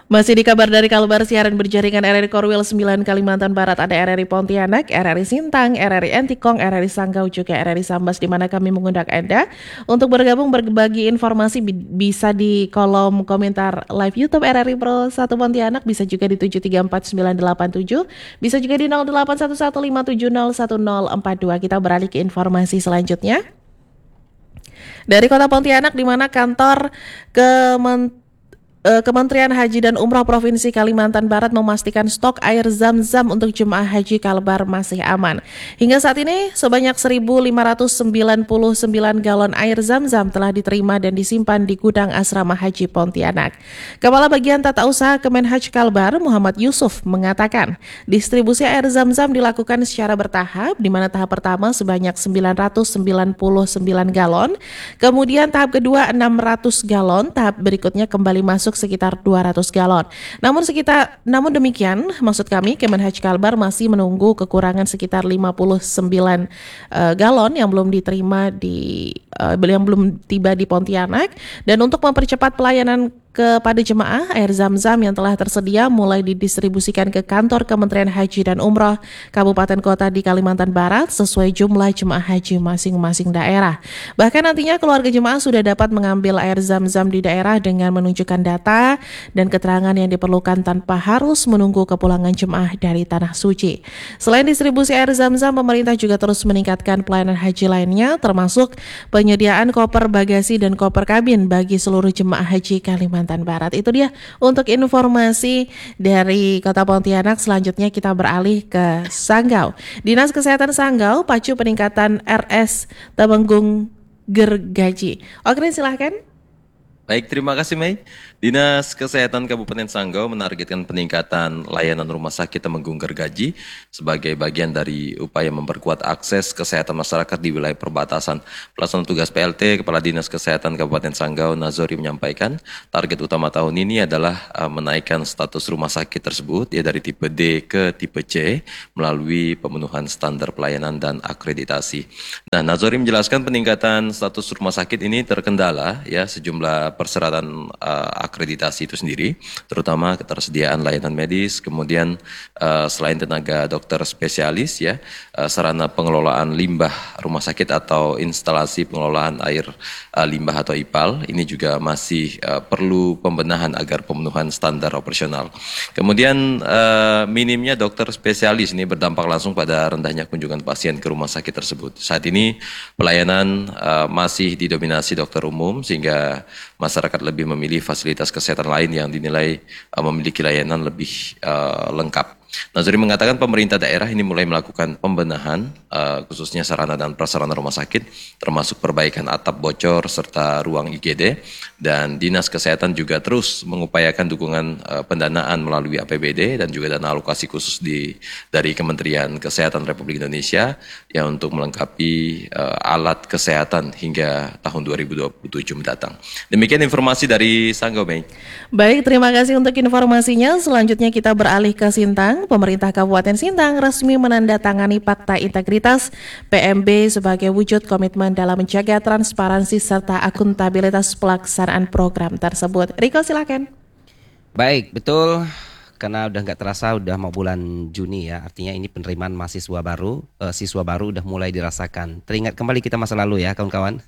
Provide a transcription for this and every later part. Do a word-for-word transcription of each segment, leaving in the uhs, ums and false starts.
Masih di kabar dari Kalbar, siaran berjaringan R R I Korwil sembilan Kalimantan Barat, ada R R I Pontianak, R R I Sintang, R R I Entikong, R R I Sanggau, juga R R I Sambas, di mana kami mengundang Anda untuk bergabung berbagi informasi. Bisa di kolom komentar live YouTube R R I Pro satu Pontianak, bisa juga di tujuh tiga empat sembilan delapan tujuh, bisa juga di nol delapan satu satu lima tujuh nol satu nol empat dua. Kita beralih ke informasi selanjutnya dari Kota Pontianak, di mana kantor Kementerian Kementerian Haji dan Umroh Provinsi Kalimantan Barat memastikan stok air zam-zam untuk jemaah haji Kalbar masih aman. Hingga saat ini sebanyak seribu lima ratus sembilan puluh sembilan galon air zam-zam telah diterima dan disimpan di gudang asrama haji Pontianak. Kepala Bagian Tata Usaha Kemenhaj Kalbar, Muhammad Yusuf, mengatakan distribusi air zam-zam dilakukan secara bertahap, di mana tahap pertama sebanyak sembilan ratus sembilan puluh sembilan galon, kemudian tahap kedua enam ratus galon, tahap berikutnya kembali masuk sekitar dua ratus galon. Namun sekitar namun demikian, maksud kami Kemenhaj Kalbar masih menunggu kekurangan sekitar lima puluh sembilan uh, galon yang belum diterima di uh, yang belum tiba di Pontianak, dan untuk mempercepat pelayanan kepada jemaah, air zam-zam yang telah tersedia mulai didistribusikan ke kantor Kementerian Haji dan Umroh Kabupaten Kota di Kalimantan Barat sesuai jumlah jemaah haji masing-masing daerah. Bahkan nantinya keluarga jemaah sudah dapat mengambil air zam-zam di daerah dengan menunjukkan data dan keterangan yang diperlukan tanpa harus menunggu kepulangan jemaah dari Tanah Suci. Selain distribusi air zam-zam, pemerintah juga terus meningkatkan pelayanan haji lainnya, termasuk penyediaan koper bagasi dan koper kabin bagi seluruh jemaah haji Kalimantan Barat. Itu dia untuk informasi dari Kota Pontianak. Selanjutnya kita beralih ke Sanggau. Dinas Kesehatan Sanggau pacu peningkatan R S Temenggung Gergaji. Oke, silahkan. Baik, terima kasih Mei. Dinas Kesehatan Kabupaten Sanggau menargetkan peningkatan layanan rumah sakit Temenggung Gergaji sebagai bagian dari upaya memperkuat akses kesehatan masyarakat di wilayah perbatasan. Pelaksana tugas P L T Kepala Dinas Kesehatan Kabupaten Sanggau Nazori menyampaikan target utama tahun ini adalah uh, menaikkan status rumah sakit tersebut ya dari tipe D ke tipe C melalui pemenuhan standar pelayanan dan akreditasi. Nah, Nazori menjelaskan peningkatan status rumah sakit ini terkendala ya sejumlah persyaratan uh, akreditasi itu sendiri, terutama ketersediaan layanan medis, kemudian uh, selain tenaga dokter spesialis ya, uh, sarana pengelolaan limbah rumah sakit atau instalasi pengelolaan air uh, limbah atau I P A L, ini juga masih uh, perlu pembenahan agar pemenuhan standar operasional. Kemudian uh, minimnya dokter spesialis ini berdampak langsung pada rendahnya kunjungan pasien ke rumah sakit tersebut. Saat ini pelayanan uh, masih didominasi dokter umum sehingga masyarakat lebih memilih fasilitas kesehatan lain yang dinilai uh, memiliki layanan lebih uh, lengkap. Nazari mengatakan pemerintah daerah ini mulai melakukan pembenahan uh, khususnya sarana dan prasarana rumah sakit, termasuk perbaikan atap bocor serta ruang I G D, dan Dinas Kesehatan juga terus mengupayakan dukungan uh, pendanaan melalui A P B D dan juga dana alokasi khusus di dari Kementerian Kesehatan Republik Indonesia yang untuk melengkapi uh, alat kesehatan hingga tahun dua ribu dua puluh tujuh mendatang. Demikian informasi dari Sanggau, Mei. Baik, terima kasih untuk informasinya. Selanjutnya kita beralih ke Sintang. Pemerintah Kabupaten Sintang resmi menandatangani Fakta Integritas P M B sebagai wujud komitmen dalam menjaga transparansi serta akuntabilitas pelaksanaan program tersebut. Riko, silakan. Baik, betul. Karena udah nggak terasa udah mau bulan Juni ya, artinya ini penerimaan mahasiswa baru, eh, siswa baru udah mulai dirasakan. Teringat kembali kita masa lalu ya kawan-kawan.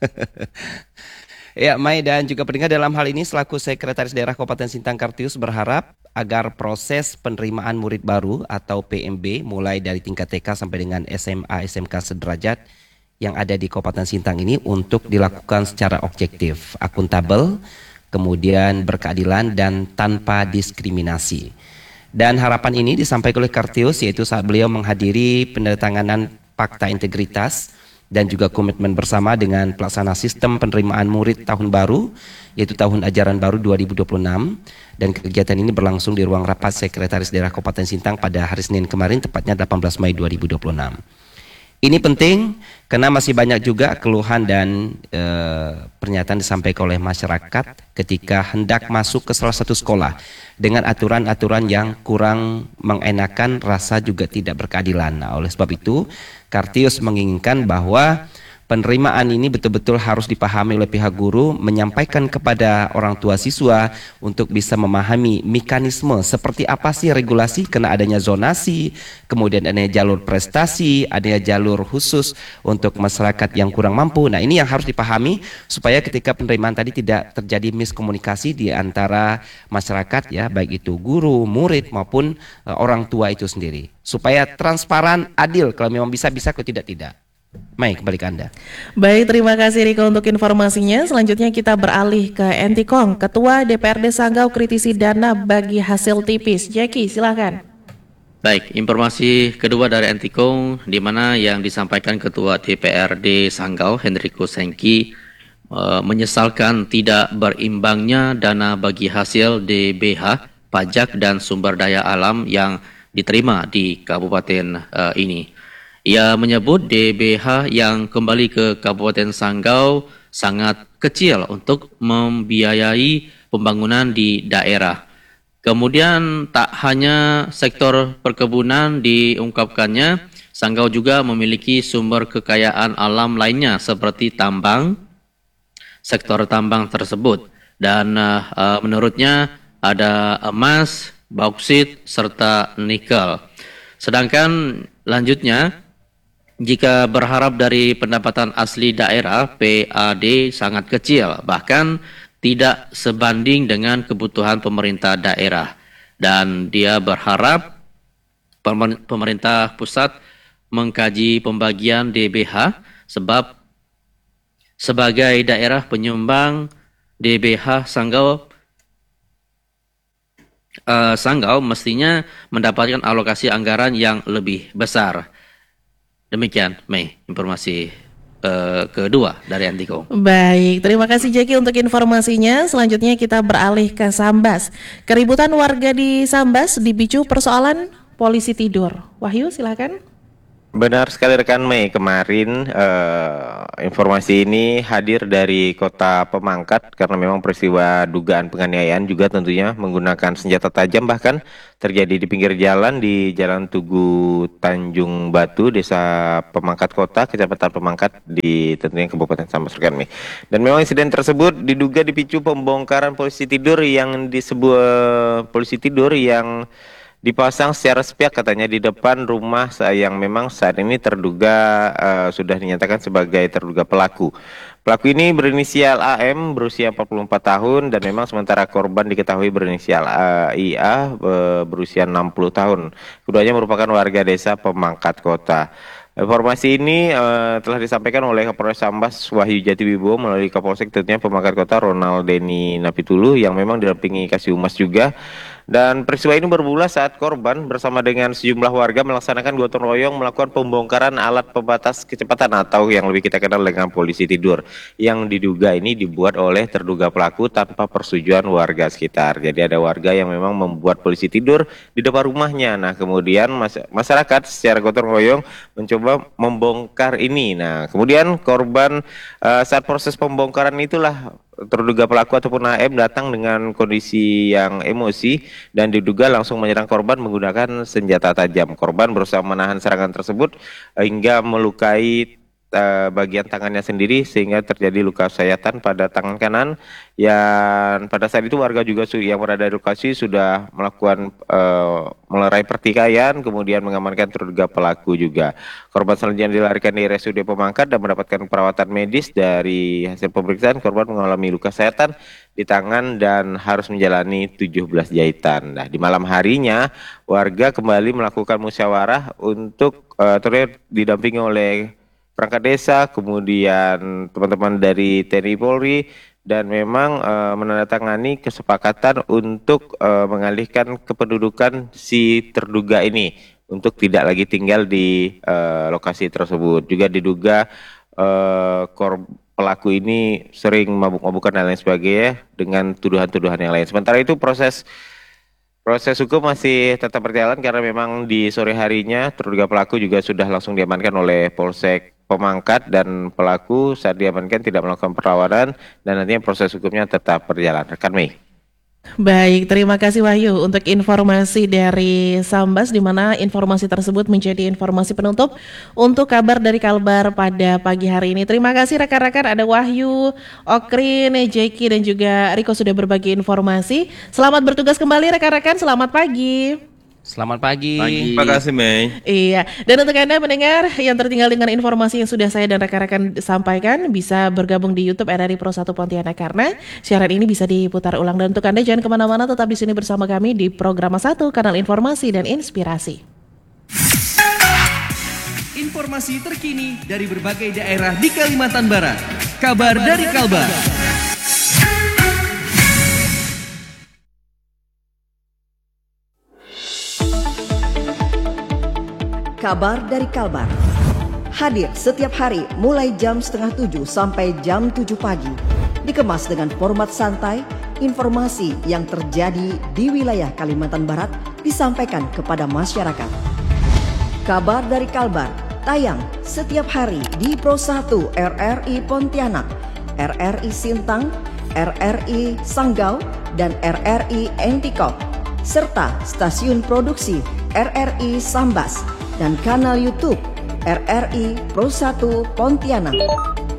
Ya, Mai dan juga pendengar, dalam hal ini selaku Sekretaris Daerah Kabupaten Sintang Kartius berharap agar proses penerimaan murid baru atau P M B mulai dari tingkat T K sampai dengan S M A S M K sederajat yang ada di Kabupaten Sintang ini untuk dilakukan secara objektif, akuntabel, kemudian berkeadilan dan tanpa diskriminasi. Dan harapan ini disampaikan oleh Kartius yaitu saat beliau menghadiri penandatanganan Fakta Integritas dan juga komitmen bersama dengan pelaksana sistem penerimaan murid tahun baru, yaitu tahun ajaran baru dua ribu dua puluh enam, dan kegiatan ini berlangsung di ruang rapat Sekretaris Daerah Kabupaten Sintang pada hari Senin kemarin, tepatnya delapan belas Mei dua ribu dua puluh enam. Ini penting karena masih banyak juga keluhan dan e, pernyataan disampaikan oleh masyarakat ketika hendak masuk ke salah satu sekolah dengan aturan-aturan yang kurang mengenakan, rasa juga tidak berkeadilan. Nah, oleh sebab itu Kartius menginginkan bahwa penerimaan ini betul-betul harus dipahami oleh pihak guru, menyampaikan kepada orang tua siswa untuk bisa memahami mekanisme seperti apa sih regulasi karena adanya zonasi, kemudian adanya jalur prestasi, adanya jalur khusus untuk masyarakat yang kurang mampu. Nah, ini yang harus dipahami supaya ketika penerimaan tadi tidak terjadi miskomunikasi di antara masyarakat ya, baik itu guru, murid maupun uh, orang tua itu sendiri. Supaya transparan, adil, kalau memang bisa-bisa, kalau tidak-tidak. Mai, kembali ke Anda. Baik, terima kasih Riko untuk informasinya. Selanjutnya kita beralih ke Entikong. Ketua D P R D Sanggau kritisi dana bagi hasil tipis. Jackie, silakan. Baik, informasi kedua dari Entikong, di mana yang disampaikan Ketua D P R D Sanggau, Henrico Sengki, uh, menyesalkan tidak berimbangnya dana bagi hasil D B H, pajak dan sumber daya alam yang diterima di kabupaten uh, ini. Ia menyebut D B H yang kembali ke Kabupaten Sanggau sangat kecil untuk membiayai pembangunan di daerah. Kemudian tak hanya sektor perkebunan diungkapkannya, Sanggau juga memiliki sumber kekayaan alam lainnya seperti tambang, sektor tambang tersebut. Dan uh, uh, menurutnya ada emas, bauksit, serta nikel. Sedangkan lanjutnya, jika berharap dari pendapatan asli daerah, P A D sangat kecil, bahkan tidak sebanding dengan kebutuhan pemerintah daerah. Dan dia berharap pemerintah pusat mengkaji pembagian D B H, sebab sebagai daerah penyumbang D B H Sanggau, uh, Sanggau mestinya mendapatkan alokasi anggaran yang lebih besar. Demikian, Mei, informasi uh, kedua dari Entikong. Baik, terima kasih Jackie untuk informasinya. Selanjutnya kita beralih ke Sambas. Keributan warga di Sambas dipicu persoalan polisi tidur. Wahyu, silakan. Benar sekali rekan Mei, kemarin eh, informasi ini hadir dari kota Pemangkat karena memang peristiwa dugaan penganiayaan juga tentunya menggunakan senjata tajam bahkan terjadi di pinggir jalan di Jalan Tugu Tanjung Batu, Desa Pemangkat Kota, Kecamatan Pemangkat di tentunya Kabupaten Sambas rekan Mei. Dan memang insiden tersebut diduga dipicu pembongkaran polisi tidur yang di sebuah polisi tidur yang dipasang secara sepihak katanya di depan rumah yang memang saat ini terduga uh, sudah dinyatakan sebagai terduga pelaku. Pelaku ini berinisial A M, berusia empat puluh empat tahun, dan memang sementara korban diketahui berinisial uh, I A, uh, berusia enam puluh tahun. Keduanya merupakan warga desa Pemangkat Kota. Informasi ini uh, telah disampaikan oleh Kapolres Sambas Wahyu Jatiwibowo melalui Kapolsek tentunya Pemangkat Kota Ronald Denny Napitulu yang memang didampingi Kasih Humas juga. Dan peristiwa ini bermula saat korban bersama dengan sejumlah warga melaksanakan gotong royong melakukan pembongkaran alat pembatas kecepatan atau yang lebih kita kenal dengan polisi tidur yang diduga ini dibuat oleh terduga pelaku tanpa persetujuan warga sekitar. Jadi ada warga yang memang membuat polisi tidur di depan rumahnya. Nah, kemudian mas masyarakat secara gotong royong mencoba membongkar ini. Nah, kemudian korban uh, saat proses pembongkaran itulah terduga pelaku ataupun A M datang dengan kondisi yang emosi dan diduga langsung menyerang korban menggunakan senjata tajam. Korban berusaha menahan serangan tersebut hingga melukai uh, bagian tangannya sendiri sehingga terjadi luka sayatan pada tangan kanan. Yang pada saat itu warga juga yang berada di lokasi sudah melakukan uh, melerai pertikaian, kemudian mengamankan terduga pelaku juga. Korban selanjutnya dilarikan di R S U D Pemangkat dan mendapatkan perawatan medis. Dari hasil pemeriksaan korban mengalami luka sayatan di tangan dan harus menjalani tujuh belas jahitan. Nah, di malam harinya warga kembali melakukan musyawarah untuk uh, terlihat didampingi oleh perangkat desa, kemudian teman-teman dari T N I Polri, dan memang uh, menandatangani kesepakatan untuk uh, mengalihkan kependudukan si terduga ini untuk tidak lagi tinggal di uh, lokasi tersebut. Juga diduga uh, kor pelaku ini sering mabuk-mabukan dan lain sebagainya dengan tuduhan-tuduhan yang lain. Sementara itu proses proses hukum masih tetap berjalan karena memang di sore harinya terduga pelaku juga sudah langsung diamankan oleh Polsek Pemangkat dan pelaku saat diamankan tidak melakukan perlawanan dan nantinya proses hukumnya tetap berjalan. Rekan Mei. Baik, terima kasih Wahyu untuk informasi dari Sambas, di mana informasi tersebut menjadi informasi penutup untuk kabar dari Kalbar pada pagi hari ini. Terima kasih rekan-rekan, ada Wahyu, Okrin, Jeki dan juga Riko sudah berbagi informasi. Selamat bertugas kembali rekan-rekan, selamat pagi. Selamat pagi. Pagi. Terima kasih Mei. Iya, dan untuk Anda mendengar yang tertinggal dengan informasi yang sudah saya dan rekan-rekan sampaikan, bisa bergabung di YouTube R R I Pro satu Pontianak karena siaran ini bisa diputar ulang. Dan untuk Anda jangan kemana-mana, tetap di sini bersama kami di Program satu, Kanal Informasi dan Inspirasi. Informasi terkini dari berbagai daerah di Kalimantan Barat. Kabar dari Kalbar. Kabar dari Kalbar. Hadir setiap hari mulai jam setengah tujuh sampai jam tujuh pagi. Dikemas dengan format santai, informasi yang terjadi di wilayah Kalimantan Barat disampaikan kepada masyarakat. Kabar dari Kalbar tayang setiap hari di Pro satu R R I Pontianak, R R I Sintang, R R I Sanggau, dan R R I Entikok, serta stasiun produksi R R I Sambas dan kanal YouTube R R I Pro satu Pontianak.